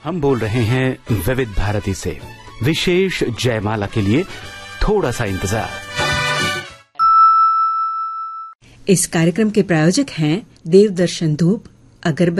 हम बोल रहे हैं विविध भारती से। विशेष जयमाला के लिए थोड़ा सा इंतजार। इस कार्यक्रम के प्रायोजक हैं देवदर्शन धूप, अगरबत्ती।